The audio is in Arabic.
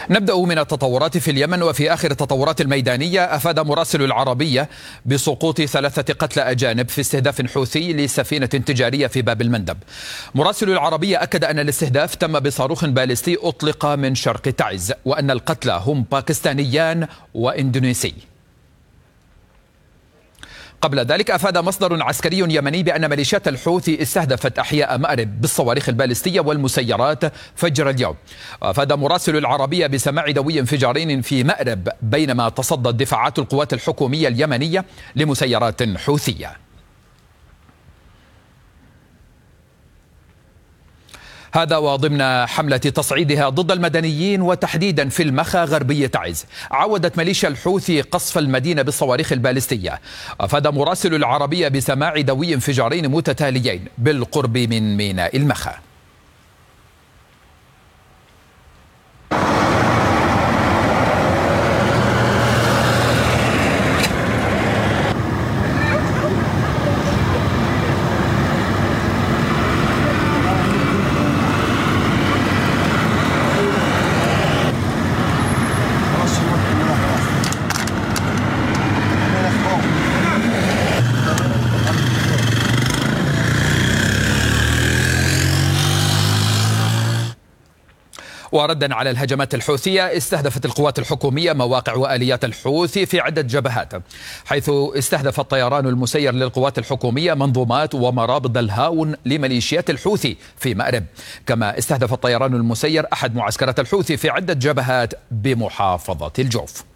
نبدأ من التطورات في اليمن. وفي آخر التطورات الميدانية أفاد مراسل العربية بسقوط 3 قتلى أجانب في استهداف حوثي لسفينة تجارية في باب المندب. مراسل العربية أكد أن الاستهداف تم بصاروخ باليستي أطلق من شرق تعز، وأن القتلى هم باكستانيان وإندونيسي. قبل ذلك أفاد مصدر عسكري يمني بأن ميليشيات الحوثي استهدفت أحياء مأرب بالصواريخ البالستية والمسيرات فجر اليوم. وأفاد مراسل العربية بسماع دوي انفجارين في مأرب بينما تصدت دفاعات القوات الحكومية اليمنية لمسيرات حوثية. هذا وضمن حملة تصعيدها ضد المدنيين وتحديدا في المخا غربية تعز، عودت ميليشيا الحوثي قصف المدينة بالصواريخ البالستية. أفاد مراسل العربية بسماع دوي انفجارين متتاليين بالقرب من ميناء المخا. وردا على الهجمات الحوثية، استهدفت القوات الحكومية مواقع وآليات الحوثي في عدة جبهات، حيث استهدف الطيران المسير للقوات الحكومية منظومات ومرابط الهاون لميليشيات الحوثي في مأرب. كما استهدف الطيران المسير أحد معسكرات الحوثي في عدة جبهات بمحافظة الجوف.